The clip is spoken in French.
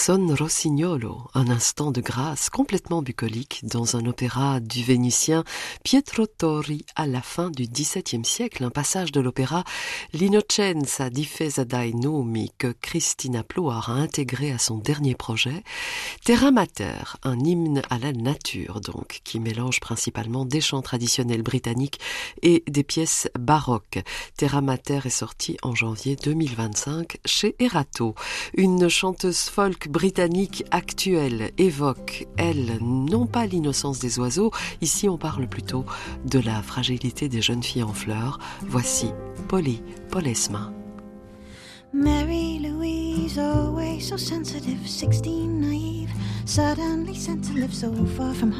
Son Rossignolo, un instant de grâce complètement bucolique dans un opéra du Vénitien Pietro Torri à la fin du XVIIe siècle, un passage de l'opéra L'Innocenza difesa dai numi que Cristina Ploire a intégré à son dernier projet, Terra Mater, un hymne à la nature donc, qui mélange principalement des chants traditionnels britanniques et des pièces baroques. Terra Mater est sorti en janvier 2025 chez Erato. Une chanteuse folk britannique actuelle évoque, elle, non pas l'innocence des oiseaux, ici on parle plutôt de la fragilité des jeunes filles en fleurs. Voici Polly Polesma. Mary Louise, always so sensitive, 16 naive, suddenly sent to live so far from home.